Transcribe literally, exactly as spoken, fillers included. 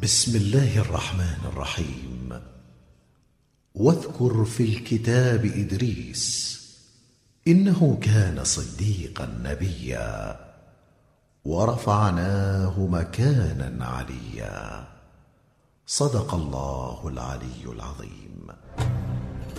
بسم الله الرحمن الرحيم. واذكر في الكتاب إدريس إنه كان صديقا نبيا ورفعناه مكانا عليا. صدق الله العلي العظيم.